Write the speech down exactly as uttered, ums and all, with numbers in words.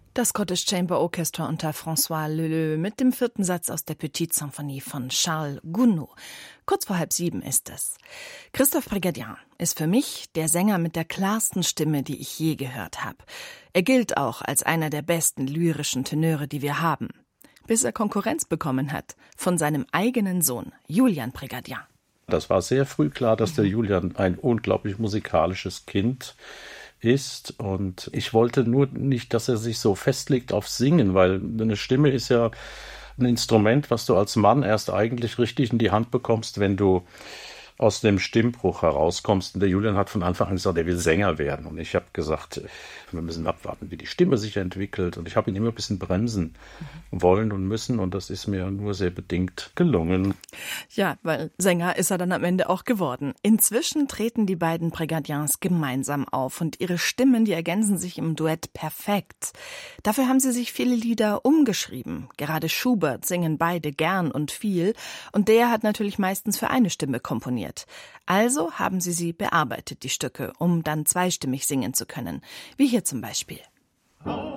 Das Scottish Chamber Orchestra unter François Leleux mit dem vierten Satz aus der Petite Symphonie von Charles Gounod. Kurz vor halb sieben ist es. Christophe Prigadian ist für mich der Sänger mit der klarsten Stimme, die ich je gehört habe. Er gilt auch als einer der besten lyrischen Tenöre, die wir haben. Bis er Konkurrenz bekommen hat von seinem eigenen Sohn, Julian Prigadian. Das war sehr früh klar, dass der Julian ein unglaublich musikalisches Kind ist, und ich wollte nur nicht, dass er sich so festlegt auf Singen, weil eine Stimme ist ja ein Instrument, was du als Mann erst eigentlich richtig in die Hand bekommst, wenn du aus dem Stimmbruch herauskommst. Und der Julian hat von Anfang an gesagt, er will Sänger werden. Und ich habe gesagt, wir müssen abwarten, wie die Stimme sich entwickelt. Und ich habe ihn immer ein bisschen bremsen wollen und müssen. Und das ist mir nur sehr bedingt gelungen. Ja, weil Sänger ist er dann am Ende auch geworden. Inzwischen treten die beiden Prigadians gemeinsam auf. Und ihre Stimmen, die ergänzen sich im Duett perfekt. Dafür haben sie sich viele Lieder umgeschrieben. Gerade Schubert singen beide gern und viel. Und der hat natürlich meistens für eine Stimme komponiert. Also haben sie sie bearbeitet, die Stücke, um dann zweistimmig singen zu können. Wie hier zum Beispiel.